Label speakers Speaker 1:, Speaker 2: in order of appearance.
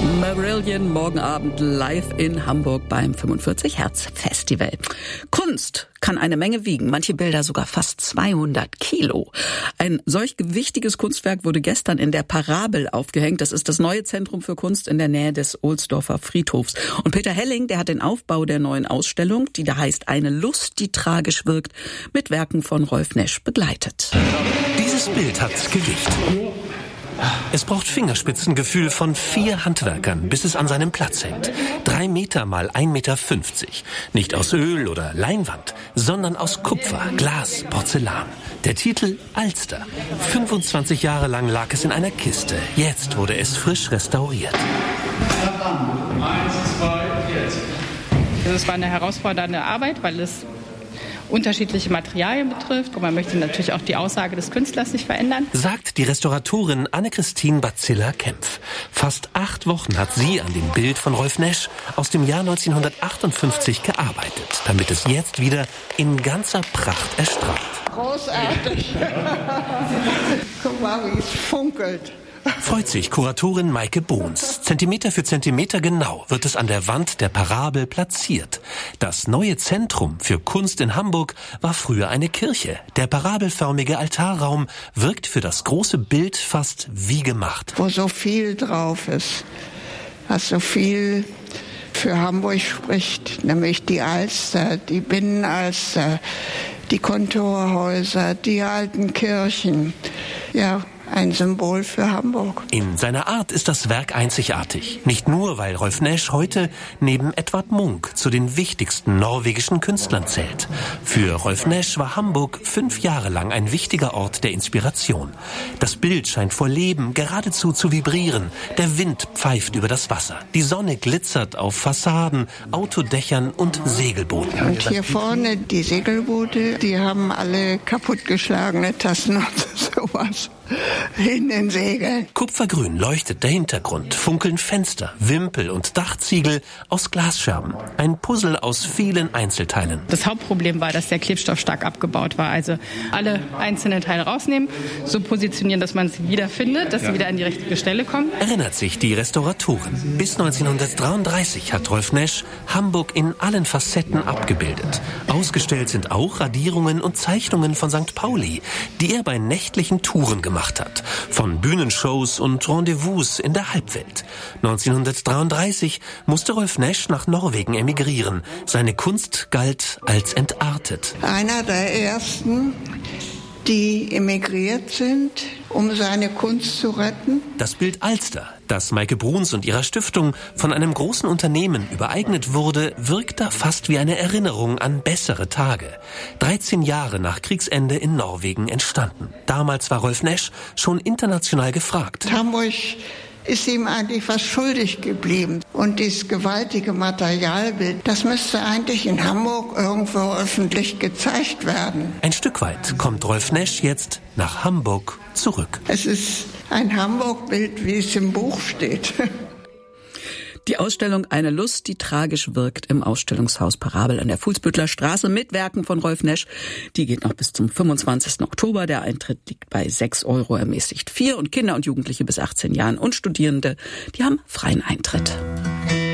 Speaker 1: Marillion morgen Abend live in Hamburg beim 45 Hertz Festival. Kunst kann eine Menge wiegen, manche Bilder sogar fast 200 Kilo. Ein solch gewichtiges Kunstwerk wurde gestern in der Parabel aufgehängt. Das ist das neue Zentrum für Kunst in der Nähe des Ohlsdorfer Friedhofs. Und Peter Helling, der hat den Aufbau der neuen Ausstellung, die da heißt Eine Lust, die tragisch wirkt, mit Werken von Rolf Nesch begleitet.
Speaker 2: Dieses Bild hat Gewicht. Es braucht Fingerspitzengefühl von 4 Handwerkern, bis es an seinem Platz hängt. 3 Meter mal 1,50 Meter. Nicht aus Öl oder Leinwand, sondern aus Kupfer, Glas, Porzellan. Der Titel Alster. 25 Jahre lang lag es in einer Kiste. Jetzt wurde es frisch restauriert.
Speaker 3: 1, 2, jetzt.
Speaker 4: Es war eine herausfordernde Arbeit, weil es unterschiedliche Materialien betrifft und man möchte natürlich auch die Aussage des Künstlers nicht verändern.
Speaker 2: Sagt die Restauratorin Anne-Christine Bazilla-Kempf. Fast 8 Wochen hat sie an dem Bild von Rolf Nesch aus dem Jahr 1958 gearbeitet, damit es jetzt wieder in ganzer Pracht erstrahlt.
Speaker 5: Großartig. Guck mal, wie es funkelt.
Speaker 2: Freut sich Kuratorin Maike Bohns. Zentimeter für Zentimeter genau wird es an der Wand der Parabel platziert. Das neue Zentrum für Kunst in Hamburg war früher eine Kirche. Der parabelförmige Altarraum wirkt für das große Bild fast wie gemacht.
Speaker 5: Wo so viel drauf ist, was so viel für Hamburg spricht, nämlich die Alster, die Binnenalster, die Kontorhäuser, die alten Kirchen. Ja, ein Symbol für Hamburg.
Speaker 2: In seiner Art ist das Werk einzigartig. Nicht nur, weil Rolf Nesch heute neben Edvard Munch zu den wichtigsten norwegischen Künstlern zählt. Für Rolf Nesch war Hamburg 5 Jahre lang ein wichtiger Ort der Inspiration. Das Bild scheint vor Leben geradezu zu vibrieren. Der Wind pfeift über das Wasser. Die Sonne glitzert auf Fassaden, Autodächern und Segelbooten.
Speaker 5: Und hier vorne die Segelboote, die haben alle kaputtgeschlagene Tassen und sowas in den Segeln.
Speaker 2: Kupfergrün leuchtet der Hintergrund, funkeln Fenster, Wimpel und Dachziegel aus Glasscherben. Ein Puzzle aus vielen Einzelteilen.
Speaker 4: Das Hauptproblem war, dass der Klebstoff stark abgebaut war. Also alle einzelnen Teile rausnehmen, so positionieren, dass man sie wiederfindet, dass sie wieder an die richtige Stelle kommen.
Speaker 2: Erinnert sich die Restauratorin. Bis 1933 hat Rolf Nesch Hamburg in allen Facetten abgebildet. Ausgestellt sind auch Radierungen und Zeichnungen von St. Pauli, die er bei nächtlichen Touren gemacht hat. Von Bühnenshows und Rendezvous in der Halbwelt. 1933 musste Rolf Nesch nach Norwegen emigrieren. Seine Kunst galt als entartet.
Speaker 5: Einer der ersten, die emigriert sind, um seine Kunst zu retten.
Speaker 2: Das Bild Alster, das Maike Bruns und ihrer Stiftung von einem großen Unternehmen übereignet wurde, wirkt da fast wie eine Erinnerung an bessere Tage. 13 Jahre nach Kriegsende in Norwegen entstanden. Damals war Rolf Nesch schon international gefragt.
Speaker 5: Hamburg ist ihm eigentlich was schuldig geblieben. Und dieses gewaltige Materialbild, das müsste eigentlich in Hamburg irgendwo öffentlich gezeigt werden.
Speaker 2: Ein Stück weit kommt Rolf Nesch jetzt nach Hamburg zurück.
Speaker 5: Es ist ein Hamburg-Bild, wie es im Buch steht.
Speaker 1: Die Ausstellung Eine Lust, die tragisch wirkt im Ausstellungshaus Parabel an der Fuhlsbüttler Straße mit Werken von Rolf Nesch. Die geht noch bis zum 25. Oktober. Der Eintritt liegt bei 6 €, ermäßigt 4 und Kinder und Jugendliche bis 18 Jahren und Studierende, die haben freien Eintritt.